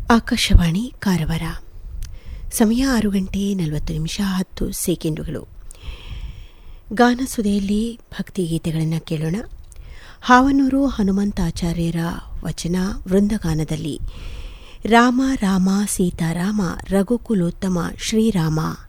ಆಕಾಶವಾಣಿ ಕಾರವಾರ. ಸಮಯ 6:40 ಗಾನಸುದೆಯಲ್ಲಿ ಭಕ್ತಿಗೀತೆಗಳನ್ನು ಕೇಳೋಣ. ಹಾವನೂರು ಹನುಮಂತಾಚಾರ್ಯರ ವಚನ ವೃಂದಗಾನದಲ್ಲಿ ರಾಮ ರಾಮ ಸೀತಾರಾಮ ರಘುಕುಲೋತ್ತಮ ಶ್ರೀರಾಮ